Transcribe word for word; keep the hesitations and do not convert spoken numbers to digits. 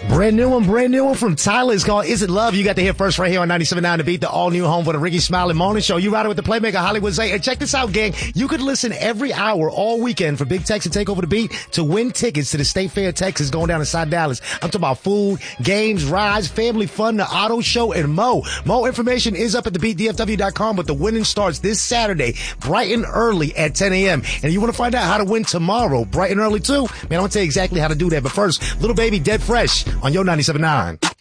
Brand new one, brand new one from Tyler. It's called Is It Love? You got to hear first right here on ninety-seven point nine to beat the all-new home for the Ricky Smiley Morning Show. You ride it with the playmaker Hollywood Zay. And check this out, gang. You could listen every hour all weekend for Big Tex and Take Over the Beat to win tickets to the State Fair of Texas going down inside Dallas. I'm talking about food, games, rides, family fun, the auto show, and more. More information is up at the beat d f w dot com, but the winning starts this Saturday, bright and early at ten a.m. And you want to find out how to win tomorrow, bright and early too? Man, I'm going to tell you exactly how to do that. But first, Little Baby Dead Fresh on your ninety-seven point nine.